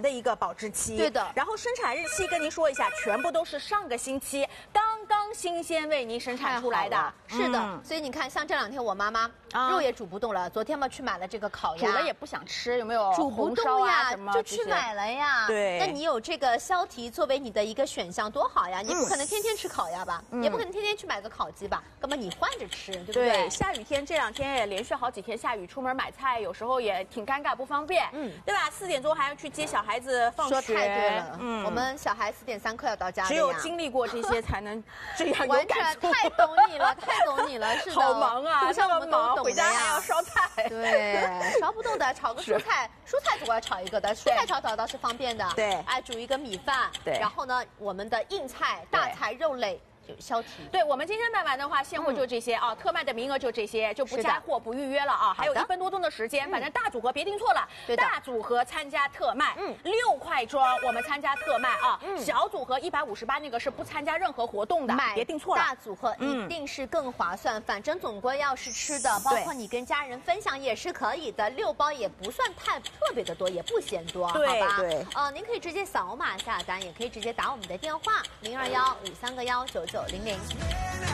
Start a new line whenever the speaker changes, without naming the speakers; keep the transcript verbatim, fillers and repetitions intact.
的一个保质期。
对的。
然后生产日期跟您说一下，全部都是上个星期刚刚新鲜为您生产出来的。
是的，嗯、所以你看，像这两天我妈妈肉也煮不动了，昨天嘛去买了这个烤鸭，
煮了也不想吃，有没有？
煮不动呀，
什么
就去买了呀。
对，
那你有这个削蹄作为你的一个选项，多好呀！你不可能天天吃烤鸭吧，嗯、也不可能天天去买个烤鸡吧，那么你换着吃，对不对？
对，下雨天这两天也连续好几天下雨，出门买菜有时候也挺尴尬不方便，嗯，对吧？四点钟还要去接小孩子放学，
说太对了，嗯，我们小孩四点三刻要到家里，
只有经历过这些才能这样有感触。
太懂你了，太懂你了，是的，
好忙啊，
像我们都懂
回家还要烧菜，
对，烧不动的，炒个蔬菜，蔬菜总要炒一个的，蔬菜炒炒倒是方便的，
对，
哎，煮一个米饭，对，然后呢，我们的硬菜、大菜、肉类。就削蹄，
对我们今天卖完的话，现货就这些啊，特卖的名额就这些，就不加货不预约了啊，还有一分多钟的时间，反正大组合别订错了，大组合参加特卖，嗯，六块装我们参加特卖啊，小组合一百五十八那个是不参加任何活动的，别订错了，
大组合一定是更划算，反正总归要是吃的，包括你跟家人分享也是可以的，六包也不算太特别的多，也不嫌多，好吧？对，呃，您可以直接扫码下单，也可以直接打我们的电话零二幺五三个幺九九零零。